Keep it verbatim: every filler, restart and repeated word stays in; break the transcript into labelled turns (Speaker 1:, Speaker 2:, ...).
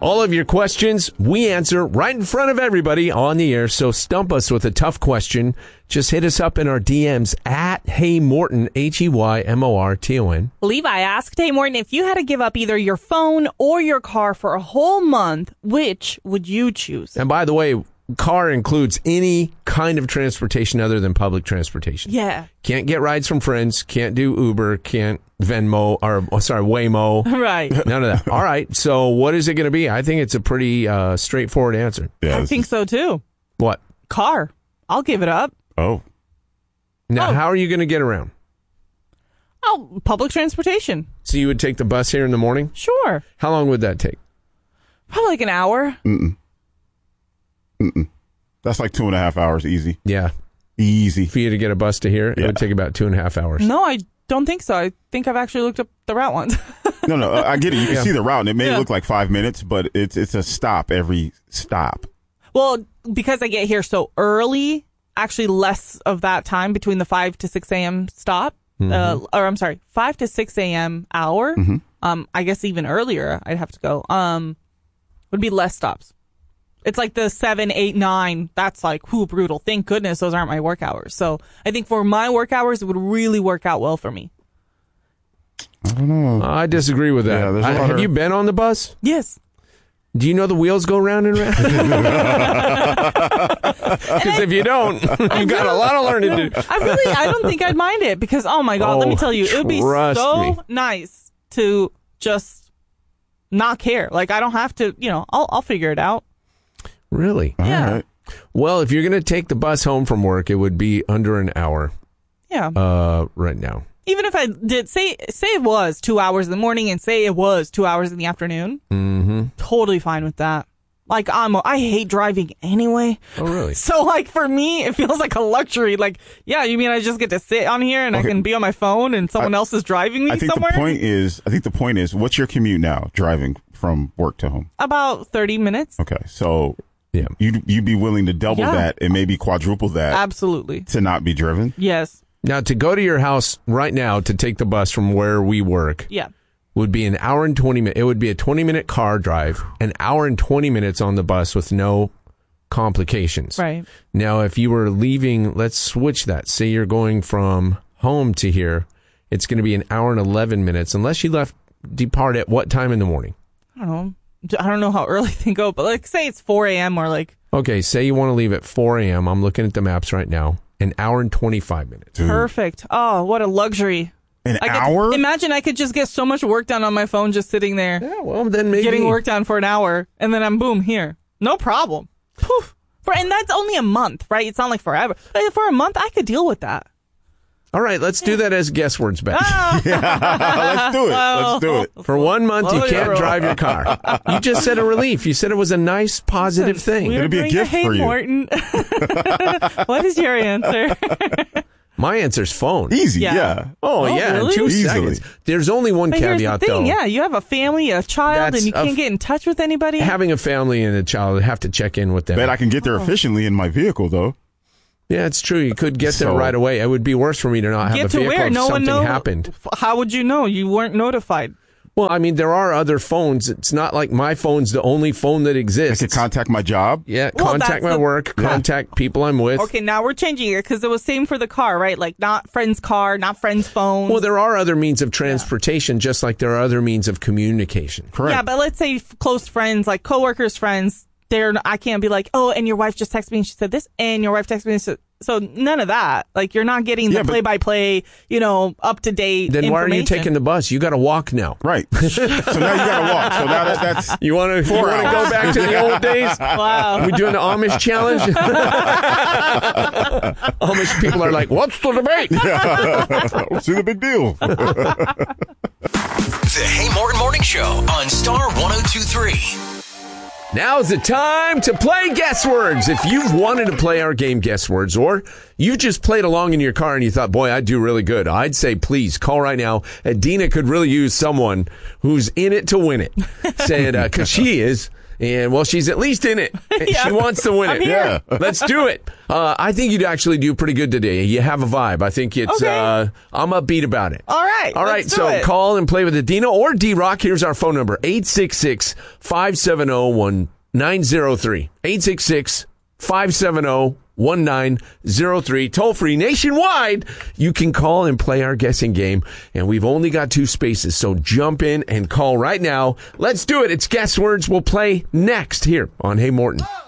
Speaker 1: All of your questions, we answer right in front of everybody on the air. So stump us with a tough question. Just hit us up in our D Ms at Hey Morton, H E Y M O R T O N.
Speaker 2: Levi asked, Hey Morton, if you had to give up either your phone or your car for a whole month, which would you choose?
Speaker 1: And by the way, car includes any kind of transportation other than public transportation.
Speaker 2: Yeah.
Speaker 1: Can't get rides from friends, can't do Uber, can't Venmo, or oh, sorry, Waymo.
Speaker 2: Right.
Speaker 1: None of that. All right. So what is it going to be? I think it's a pretty uh, straightforward answer.
Speaker 3: Yeah,
Speaker 2: I think
Speaker 3: is...
Speaker 2: so too.
Speaker 1: What?
Speaker 2: Car. I'll give it up.
Speaker 3: Oh.
Speaker 1: Now,
Speaker 2: Oh.
Speaker 1: how are you going to get around?
Speaker 2: Oh, public transportation.
Speaker 1: So you would take the bus here in the morning?
Speaker 2: Sure.
Speaker 1: How long would that take?
Speaker 2: Probably like an hour.
Speaker 3: Mm-mm. Mm-mm. That's like two and a half hours easy.
Speaker 1: Yeah.
Speaker 3: Easy.
Speaker 1: For you to get a bus to here, it
Speaker 3: Yeah.
Speaker 1: would take about two and a half hours.
Speaker 2: No, I don't think so. I think I've actually looked up the route once.
Speaker 3: No, no, I get it. You can
Speaker 1: Yeah.
Speaker 3: see the route, and it may
Speaker 2: Yeah.
Speaker 3: look like five minutes, but it's it's a stop every stop.
Speaker 2: Well, because I get here so early, actually less of that time between the five to six a.m. stop, uh, or I'm sorry, five to six a.m. hour.
Speaker 3: Mm-hmm.
Speaker 2: Um, I guess even earlier I'd have to go. Um, would be less stops. It's like the seven, eight, nine. That's like, whoo, brutal. Thank goodness those aren't my work hours. So I think for my work hours, it would really work out well for me.
Speaker 3: I don't know.
Speaker 1: I disagree with that.
Speaker 3: Yeah, there's a
Speaker 1: I-
Speaker 3: lot
Speaker 1: have
Speaker 3: of-
Speaker 1: you been on the bus?
Speaker 2: Yes.
Speaker 1: Do you know the wheels go round and round? Because if you don't, you've got a lot of learning to do.
Speaker 2: I really, I don't think I'd mind it because, oh my God, let me
Speaker 1: Oh,
Speaker 2: tell you, it would be
Speaker 1: trust
Speaker 2: so
Speaker 1: me.
Speaker 2: nice to just not care. Like, I don't have to, you know, I'll, I'll figure it out.
Speaker 1: Really?
Speaker 2: Yeah.
Speaker 3: All right.
Speaker 1: Well, if you're going to take the bus home from work, it would be under an hour
Speaker 2: Yeah.
Speaker 1: uh, right now.
Speaker 2: Even if I did, say, say it was two hours in the morning and say it was two hours in the afternoon,
Speaker 1: Mm-hmm.
Speaker 2: totally fine with that. Like, I'm, I hate driving anyway.
Speaker 1: Oh, really?
Speaker 2: So, like, for me, it feels like a luxury. Like, yeah, you mean I just get to sit on here and
Speaker 3: Okay.
Speaker 2: I can be on my phone and someone
Speaker 3: I-
Speaker 2: else is driving me
Speaker 3: I think
Speaker 2: somewhere?
Speaker 3: the point is, I think the point is, what's your commute now, driving from work to home?
Speaker 2: About thirty minutes.
Speaker 3: Okay, so
Speaker 1: Yeah.
Speaker 3: you'd you'd be willing to double
Speaker 2: Yeah.
Speaker 3: that and maybe quadruple that
Speaker 2: Absolutely.
Speaker 3: to not be driven?
Speaker 2: Yes.
Speaker 1: Now, to go to your house right now to take the bus from where we work
Speaker 2: Yeah.
Speaker 1: would be an hour and twenty minutes. It would be a twenty minute car drive, an hour and twenty minutes on the bus with no complications.
Speaker 2: Right.
Speaker 1: Now, if you were leaving, let's switch that. Say you're going from home to here, it's going to be an hour and eleven minutes, unless you left, depart at what time in the morning?
Speaker 2: I don't know. I don't know how early they go, but like, say it's four a.m. or like,
Speaker 1: Okay, say you want to leave at four a.m. I'm looking at the maps right now. An hour and twenty-five minutes.
Speaker 3: Dude,
Speaker 2: perfect. Oh, what a luxury.
Speaker 3: an
Speaker 2: I could-
Speaker 3: hour?
Speaker 2: imagine I could just get so much work done on my phone just sitting there,
Speaker 1: Yeah, well, then maybe.
Speaker 2: getting work done for an hour, and then I'm boom, here. No problem. Poof. For, and that's only a month, right? It's not like forever. But for a month, I could deal with that.
Speaker 1: All right, let's do that as guess words, Beth.
Speaker 3: Let's do it. Let's do it.
Speaker 1: For one month, you
Speaker 2: Slow
Speaker 1: can't
Speaker 2: your roll.
Speaker 1: drive your car. You just said a relief. You said it was a nice, positive thing.
Speaker 2: We're
Speaker 3: It'll be a
Speaker 2: doing
Speaker 3: gift
Speaker 2: Hey
Speaker 3: for you.
Speaker 2: Morton. What is your answer?
Speaker 1: My answer's phone.
Speaker 3: Easy,
Speaker 2: Yeah.
Speaker 3: yeah.
Speaker 1: Oh,
Speaker 2: Oh,
Speaker 1: yeah,
Speaker 2: really?
Speaker 1: two
Speaker 3: Easily.
Speaker 1: seconds. There's only one
Speaker 2: But here's the
Speaker 1: caveat,
Speaker 2: thing,
Speaker 1: though.
Speaker 2: yeah, you have a family, a child,
Speaker 1: That's
Speaker 2: and you
Speaker 1: a
Speaker 2: can't
Speaker 1: f-
Speaker 2: get in touch with anybody.
Speaker 1: Having a family and a child, have to check in with them.
Speaker 3: Bet I can get there
Speaker 2: Oh.
Speaker 3: efficiently in my vehicle, though.
Speaker 1: Yeah, it's true. You could get there
Speaker 3: So-
Speaker 1: right away. It would be worse for me to not have
Speaker 2: Get
Speaker 1: a
Speaker 2: to
Speaker 1: vehicle
Speaker 2: where?
Speaker 1: if
Speaker 2: No one
Speaker 1: something
Speaker 2: knows.
Speaker 1: happened.
Speaker 2: How would you know? You weren't notified.
Speaker 1: Well, I mean, there are other phones. It's not like my phone's the only phone that
Speaker 3: I
Speaker 1: exists.
Speaker 3: could contact my job.
Speaker 1: yeah,
Speaker 2: Well,
Speaker 1: contact
Speaker 2: that's
Speaker 1: my
Speaker 2: the-
Speaker 1: work,
Speaker 3: Yeah.
Speaker 1: contact people I'm with.
Speaker 2: Okay, now we're changing it because it was same for the car, right? Like not friend's car, not friend's phone.
Speaker 1: Well, there are other means of transportation, just like there are other means of communication.
Speaker 3: Correct.
Speaker 2: Yeah, but let's say f- close friends, like coworkers, friends. They're I can't be like, oh, and your wife just texted me and she said this, and your wife texted me and she said, so none of that. Like you're not getting the
Speaker 3: Yeah, but-
Speaker 2: play by play, you know, up to date.
Speaker 1: Then why are you taking the bus? You got to walk now.
Speaker 3: Right. So now you got to walk. So now that, that's
Speaker 1: You want to you
Speaker 3: Four
Speaker 1: want to go
Speaker 3: hours.
Speaker 1: back to the old days?
Speaker 2: Wow.
Speaker 1: We doing the Amish challenge? Amish people are like, what's the debate?
Speaker 3: see the big deal.
Speaker 4: The Hey Morton Morning Show on Star one oh two point three.
Speaker 1: Now's the time to play Guess Words. If you've wanted to play our game Guess Words, or you just played along in your car and you thought, boy, I'd do really good, I'd say please call right now. Adina could really use someone who's in it to win it. Saying, because she is. And, well, she's at least in it.
Speaker 2: Yeah.
Speaker 1: She wants to win
Speaker 2: I'm
Speaker 1: it.
Speaker 2: here.
Speaker 3: Yeah.
Speaker 1: Let's do it. Uh, I think you'd actually do pretty good today. You have a vibe. I think it's,
Speaker 2: Okay.
Speaker 1: uh, I'm upbeat about it.
Speaker 2: All right.
Speaker 1: All right.
Speaker 2: let's do
Speaker 1: So
Speaker 2: it.
Speaker 1: call and play with Adina or D-Rock. Here's our phone number, eight six six, five seven zero, one nine zero three. eight six six, five seven zero, one nine zero three. Toll free nationwide. You can call and play our guessing game. And we've only got two spaces. So jump in and call right now. Let's do it. It's Guess Words. We'll play next here on Hey Morton.